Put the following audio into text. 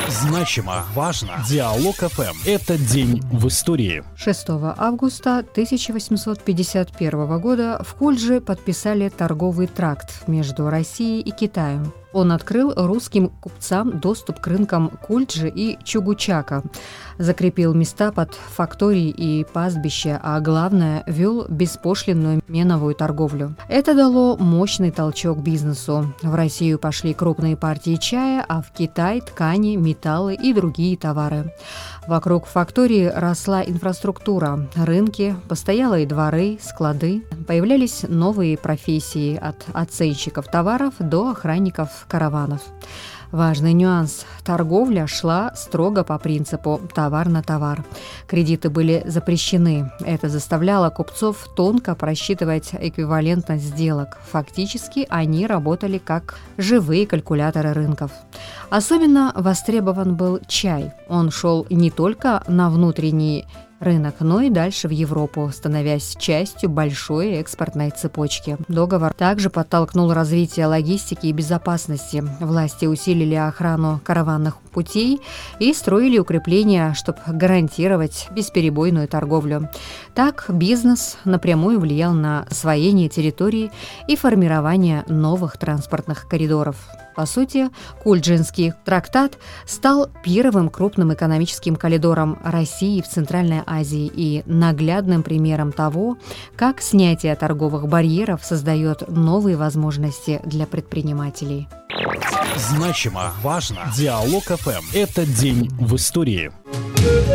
Значимо, важно. Диалог ФМ. Это день в истории. 6 августа 1851 года в Кульджи подписали торговый тракт между Россией и Китаем. Он открыл русским купцам доступ к рынкам Кульджи и Чугучака, закрепил места под фактории и пастбища, а главное, вел беспошлинную меновую торговлю. Это дало мощный толчок бизнесу. В Россию пошли крупные партии чая, а в Китай – ткани, металлы и другие товары. Вокруг фактории росла инфраструктура, рынки, постоялые дворы, склады. Появлялись новые профессии от оценщиков товаров до охранников караванов. Важный нюанс – торговля шла строго по принципу «товар на товар». Кредиты были запрещены. Это заставляло купцов тонко просчитывать эквивалентность сделок. Фактически они работали как живые калькуляторы рынков. Особенно востребован был чай. Он шел не только на внутренний рынок, но и дальше в Европу, становясь частью большой экспортной цепочки. Договор также подтолкнул развитие логистики и безопасности. Власти усилили охрану караванных путей и строили укрепления, чтобы гарантировать бесперебойную торговлю. Так бизнес напрямую влиял на освоение территорий и формирование новых транспортных коридоров. По сути, Кульджинский трактат стал первым крупным экономическим коридором России в Центральной Азии и наглядным примером того, как снятие торговых барьеров создает новые возможности для предпринимателей. Значимо, важно. Диалог ФМ. Это день в истории.